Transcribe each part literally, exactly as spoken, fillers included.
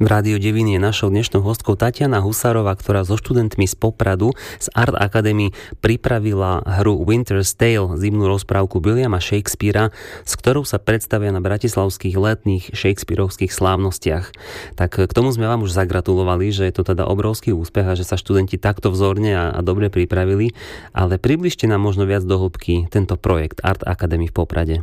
V Rádiu Devín je našou dnešnou hostkou Tatiana Husárová, ktorá so študentmi z Popradu z Art Academy pripravila hru Winter's Tale, zimnú rozprávku Williama Shakespearea, s ktorou sa predstavia na bratislavských letných shakespearovských slávnostiach. Tak k tomu sme vám už zagratulovali, že je to teda obrovský úspech a že sa študenti takto vzorne a, a dobre pripravili, ale približte nám možno viac do hĺbky tento projekt Art Academy v Poprade.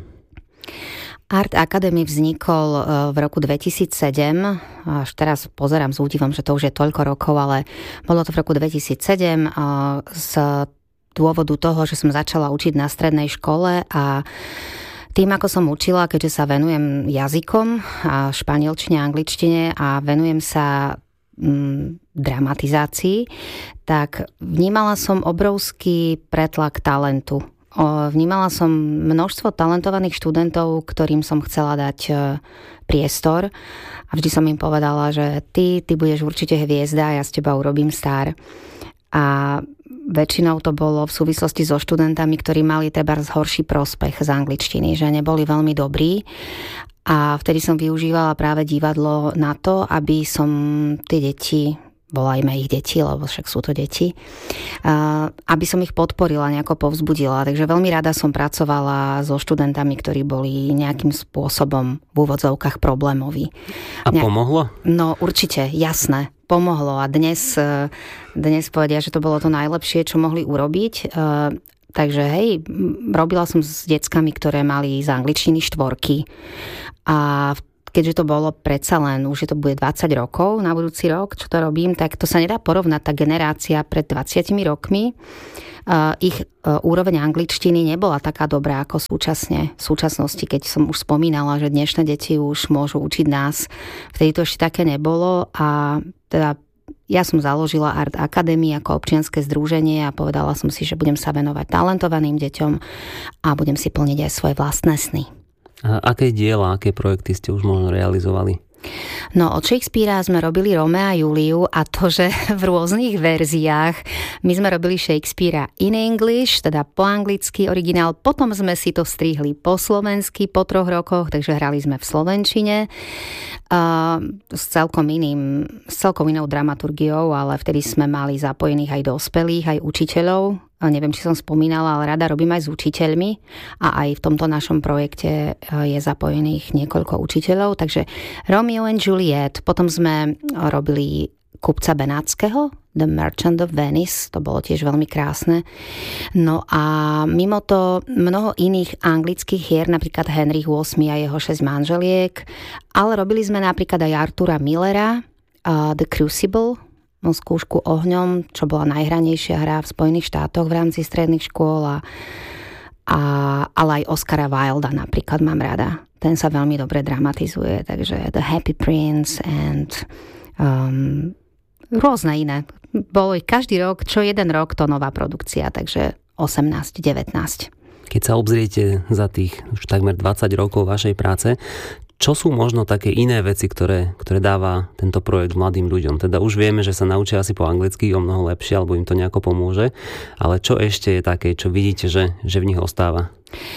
Art Academy vznikol v roku dvetisícsedem, až teraz pozerám s údivom, že to už je toľko rokov, ale bolo to v roku dvetisícsedem z dôvodu toho, že som začala učiť na strednej škole a tým, ako som učila, keďže sa venujem jazykom, a španielčine, angličtine a venujem sa mm, dramatizácii, tak vnímala som obrovský pretlak talentu. Vnímala som množstvo talentovaných študentov, ktorým som chcela dať priestor a vždy som im povedala, že ty, ty budeš určite hviezda a ja z teba urobím star. A väčšinou to bolo v súvislosti so študentami, ktorí mali trebárs horší prospech z angličtiny, že neboli veľmi dobrí. A vtedy som využívala práve divadlo na to, aby som tie deti, volajme ich deti, lebo však sú to deti, aby som ich podporila, nejako povzbudila. Takže veľmi rada som pracovala so študentami, ktorí boli nejakým spôsobom v úvodzovkách problémoví. A pomohlo? No určite, jasné, pomohlo. A dnes, dnes povedia, že to bolo to najlepšie, čo mohli urobiť. Takže hej, robila som s deckami, ktoré mali z angličtiny štvorky. A v keďže to bolo predsa len, už je to bude dvadsať rokov na budúci rok, čo to robím, tak to sa nedá porovnať. Tá generácia pred dvadsiatimi rokmi, uh, ich uh, úroveň angličtiny nebola taká dobrá ako súčasne. V súčasnosti, keď som už spomínala, že dnešné deti už môžu učiť nás, vtedy to ešte také nebolo a teda ja som založila Art Academy ako občianske združenie a povedala som si, že budem sa venovať talentovaným deťom a budem si plniť aj svoje vlastné sny. A aké diela, aké projekty ste už možno realizovali? No od Shakespearea sme robili Romea a Juliu a to, že v rôznych verziách my sme robili Shakespearea in English, teda po anglicky originál, potom sme si to strihli po slovensky po troch rokoch, takže hrali sme v slovenčine uh, s celkom iným, s celkom inou dramaturgiou, ale vtedy sme mali zapojených aj dospelých, aj učiteľov. Neviem, či som spomínala, ale rada robím aj s učiteľmi a aj v tomto našom projekte je zapojených niekoľko učiteľov. Takže Romeo and Juliet, potom sme robili Kupca Benátskeho, The Merchant of Venice, to bolo tiež veľmi krásne. No a mimo to mnoho iných anglických hier, napríklad Henry ôsmy a jeho šesť manželiek, ale robili sme napríklad aj Artura Millera, uh, The Crucible, no, skúšku ohňom, čo bola najhranejšia hra v Spojených štátoch v rámci stredných škôl, a, a, ale aj Oscara Wilda napríklad mám rada. Ten sa veľmi dobre dramatizuje, takže The Happy Prince and um, rôzne iné. Bolo ich každý rok, čo jeden rok to nová produkcia, takže osemnásť devätnásť. Keď sa obzriete za tých už takmer dvadsať rokov vašej práce, čo sú možno také iné veci, ktoré, ktoré dáva tento projekt mladým ľuďom? Teda už vieme, že sa naučia asi po anglicky o mnoho lepšie, alebo im to nejako pomôže, ale čo ešte je také, čo vidíte, že, že v nich ostáva?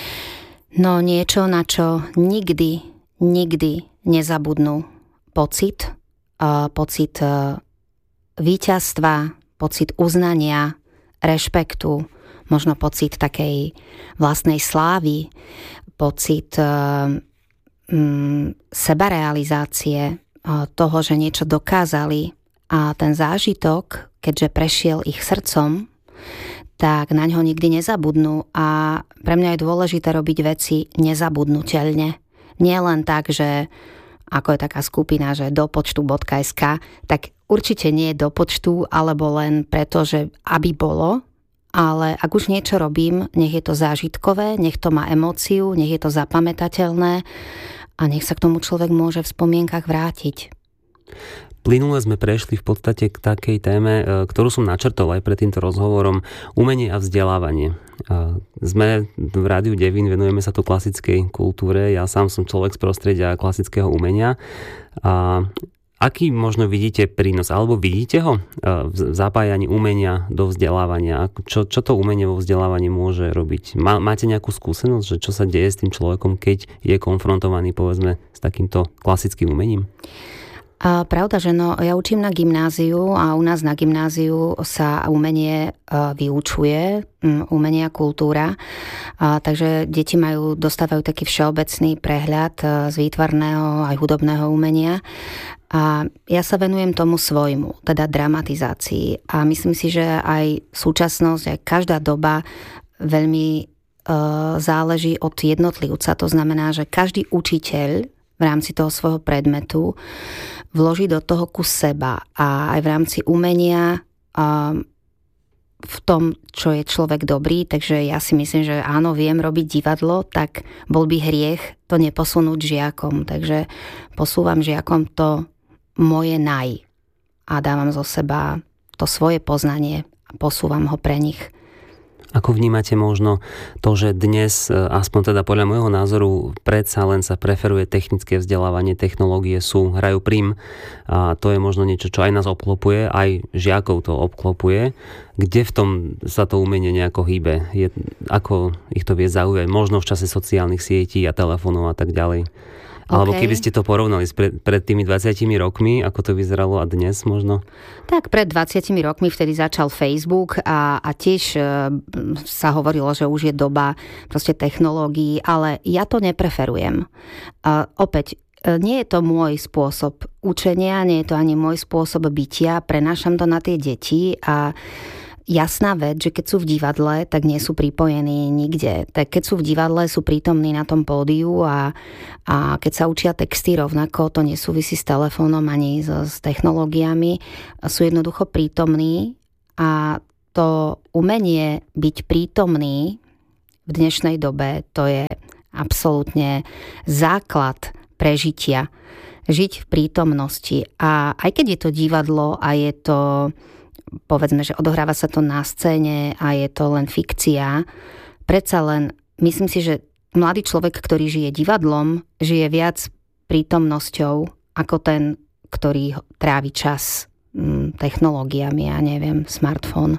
No niečo, na čo nikdy, nikdy nezabudnú. Pocit, uh, pocit uh, víťazstva, pocit uznania, rešpektu, možno pocit takej vlastnej slávy, pocit Uh, sebarealizácie toho, že niečo dokázali a ten zážitok, keďže prešiel ich srdcom, tak na ňo nikdy nezabudnú a pre mňa je dôležité robiť veci nezabudnuteľne. Nie len tak, že ako je taká skupina, že do počtu bodka es ká, tak určite nie do počtu, alebo len preto, že aby bolo, ale ak už niečo robím, nech je to zážitkové, nech to má emóciu, nech je to zapamätateľné a nech sa k tomu človek môže v spomienkach vrátiť. Plynule sme prešli v podstate k takej téme, ktorú som načrtol aj pred týmto rozhovorom, umenie a vzdelávanie. Sme v Rádiu Devín, venujeme sa tu klasickej kultúre, ja sám som človek z prostredia klasického umenia. A aký možno vidíte prínos, alebo vidíte ho v zapájaní umenia do vzdelávania? Čo, čo to umenie vo vzdelávaní môže robiť? Má, máte nejakú skúsenosť, že čo sa deje s tým človekom, keď je konfrontovaný, povedzme, s takýmto klasickým umením? A pravda, že no, ja učím na gymnáziu a u nás na gymnáziu sa umenie vyučuje, umenie a kultúra. A takže deti majú, dostávajú taký všeobecný prehľad z výtvarného aj hudobného umenia. A ja sa venujem tomu svojmu, teda dramatizácii. A myslím si, že aj súčasnosť, aj každá doba veľmi e, záleží od jednotlivca. To znamená, že každý učiteľ v rámci toho svojho predmetu vloží do toho kus seba a aj v rámci umenia a v tom, čo je človek dobrý, takže ja si myslím, že áno, viem robiť divadlo, tak bol by hriech to neposunúť žiakom, takže posúvam žiakom to moje naj a dávam zo seba to svoje poznanie a posúvam ho pre nich. Ako vnímate možno to, že dnes, aspoň teda podľa môjho názoru, predsa len sa preferuje technické vzdelávanie, technológie sú, hrajú prím a to je možno niečo, čo aj nás obklopuje, aj žiakov to obklopuje. Kde v tom sa to umenie nejako hýbe? Je, ako ich to vie zaujať? Možno v čase sociálnych sietí a telefónov a tak ďalej. Alebo okay. Keby ste to porovnali pred, pred tými dvadsiatimi rokmi, ako to vyzeralo a dnes možno? Tak pred dvadsiatimi rokmi vtedy začal Facebook a, a tiež e, sa hovorilo, že už je doba proste technológií, ale ja to nepreferujem. E, opäť, e, nie je to môj spôsob učenia, nie je to ani môj spôsob bytia, prenášam to na tie deti a jasná vec, že keď sú v divadle, tak nie sú pripojení nikde. Tak keď sú v divadle, sú prítomní na tom pódiu a, a keď sa učia texty rovnako, to nesúvisí s telefónom ani so, s technológiami. Sú jednoducho prítomní a to umenie byť prítomný v dnešnej dobe, to je absolútne základ prežitia. Žiť v prítomnosti. A aj keď je to divadlo a je to povedzme, že odohráva sa to na scéne a je to len fikcia. Predsa len, myslím si, že mladý človek, ktorý žije divadlom, žije viac prítomnosťou ako ten, ktorý trávi čas hm, technológiami, ja neviem, smartfón.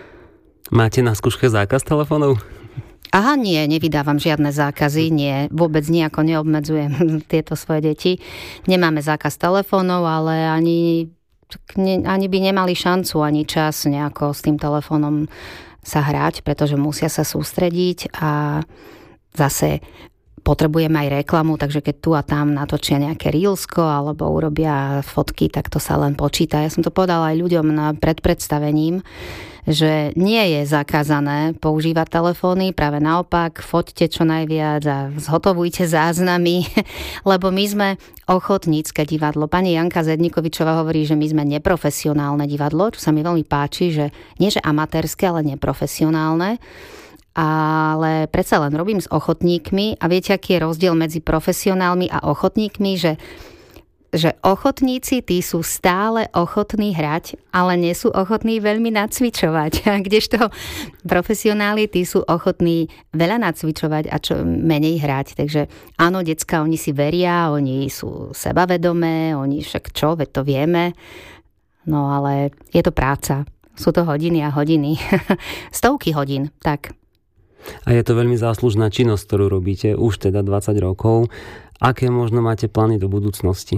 Máte na skúške zákaz telefónov? Aha, nie, nevydávam žiadne zákazy, nie, vôbec nejako neobmedzujem tieto svoje deti. Nemáme zákaz telefónov, ale ani ani by nemali šancu, ani čas nejako s tým telefónom sa hrať, pretože musia sa sústrediť a zase potrebujem aj reklamu, takže keď tu a tam natočia nejaké reelsko alebo urobia fotky, tak to sa len počíta. Ja som to povedala aj ľuďom na predpredstavením, že nie je zakázané používať telefóny, práve naopak, foťte čo najviac a zhotovujte záznamy, lebo my sme ochotnícke divadlo. Pani Janka Zednikovičová hovorí, že my sme neprofesionálne divadlo, čo sa mi veľmi páči, že nie že amatérske, ale neprofesionálne. Ale predsa len robím s ochotníkmi a viete, aký je rozdiel medzi profesionálmi a ochotníkmi, že že ochotníci, tí sú stále ochotní hrať, ale nie sú ochotní veľmi nacvičovať. Kdežto profesionáli, tí sú ochotní veľa nacvičovať a čo menej hrať. Takže áno, decká, oni si veria, oni sú sebavedomé, oni však čo, veď to vieme. No ale je to práca. Sú to hodiny a hodiny. Stovky hodín, tak. A je to veľmi záslužná činnosť, ktorú robíte už teda dvadsať rokov. Aké možno máte plány do budúcnosti?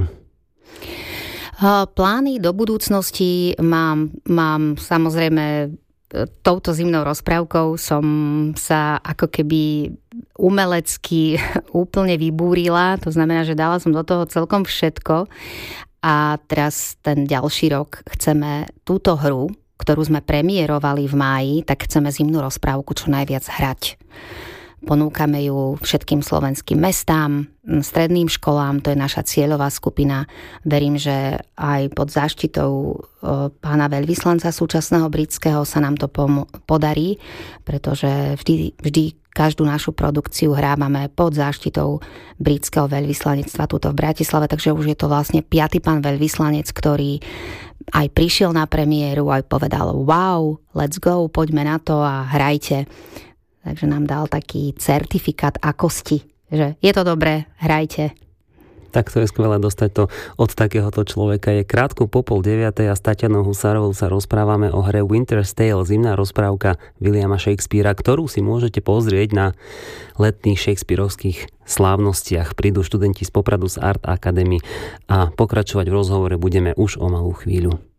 Plány do budúcnosti mám, mám samozrejme touto zimnou rozprávkou som sa ako keby umelecky úplne vybúrila, to znamená, že dala som do toho celkom všetko a teraz ten ďalší rok chceme túto hru, ktorú sme premiérovali v máji, tak chceme zimnú rozprávku čo najviac hrať. Ponúkame ju všetkým slovenským mestám, stredným školám, to je naša cieľová skupina. Verím, že aj pod záštitou pána veľvyslanca súčasného britského sa nám to pom- podarí, pretože vždy, vždy každú našu produkciu hrávame pod záštitou britského veľvyslanectva tuto v Bratislave, takže už je to vlastne piaty pán veľvyslanec, ktorý aj prišiel na premiéru, aj povedal wow, let's go, poďme na to a hrajte. Takže nám dal taký certifikát akosti, že je to dobré, hrajte. Tak to je skvelé dostať to od takéhoto človeka. Je krátko po pol deviatej a s Tatianou Husárovou sa rozprávame o hre Winter's Tale, zimná rozprávka Williama Shakespearea, ktorú si môžete pozrieť na letných shakespearovských slávnostiach. Prídu študenti z Popradu z Art Academy a pokračovať v rozhovore budeme už o malú chvíľu.